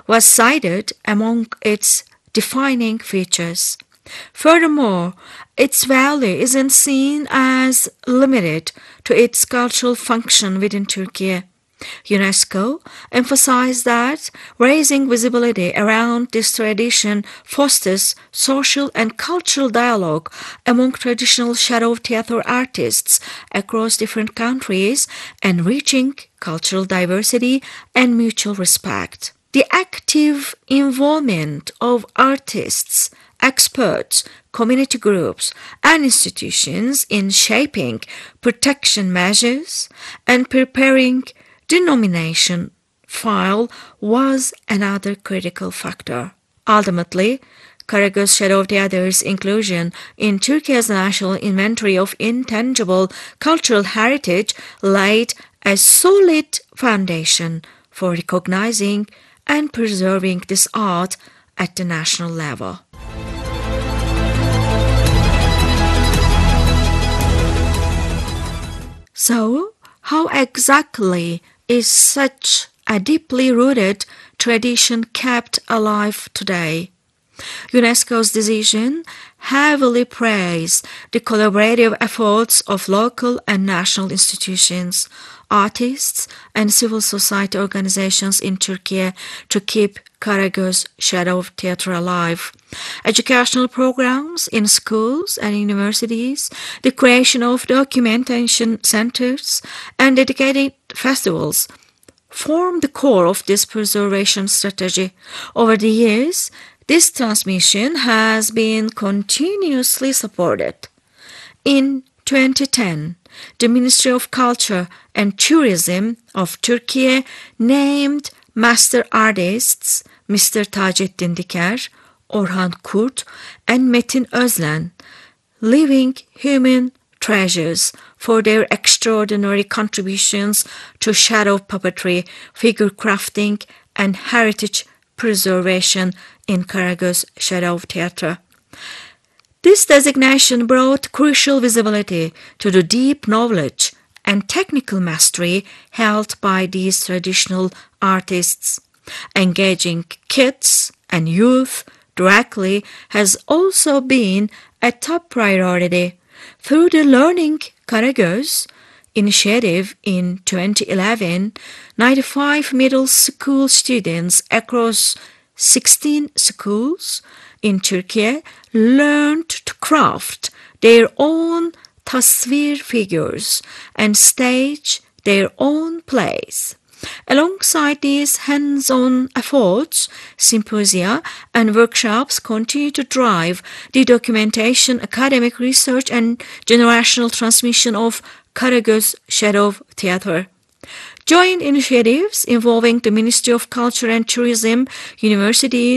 was cited among its defining features. Furthermore, its value isn't seen as limited to its cultural function within Turkey. UNESCO emphasized that raising visibility around this tradition fosters social and cultural dialogue among traditional shadow theater artists across different countries, enriching cultural diversity and mutual respect. The active involvement of artists, experts, community groups, and institutions in shaping protection measures and preparing the nomination file was another critical factor. Ultimately, Karagöz Shadow Theater's inclusion in Turkey's National Inventory of Intangible Cultural Heritage laid a solid foundation for recognizing and preserving this art at the national level. So, how exactly is such a deeply rooted tradition kept alive today? UNESCO's decision heavily praised the collaborative efforts of local and national institutions, artists, and civil society organizations in Turkey to keep Karagöz Shadow Theatre alive. Educational programs in schools and universities, the creation of documentation centers, and dedicated festivals form the core of this preservation strategy. Over the years, this transmission has been continuously supported. In 2010, the Ministry of Culture and Tourism of Turkey named master artists Mr. Taceddin Diker, Orhan Kurt, and Metin Özlen living human treasures for their extraordinary contributions to shadow puppetry, figure crafting, and heritage preservation in Karagöz Shadow Theatre. This designation brought crucial visibility to the deep knowledge and technical mastery held by these traditional artists. Engaging kids and youth directly has also been a top priority. Through the Learning Karagöz initiative in 2011, 95 middle school students across 16 schools in Turkey learned to craft their own tasvir figures and stage their own plays. Alongside these hands-on efforts, symposia and workshops continue to drive the documentation, academic research, and generational transmission of Karagöz Shadow Theatre. Joint initiatives involving the Ministry of Culture and Tourism, universities,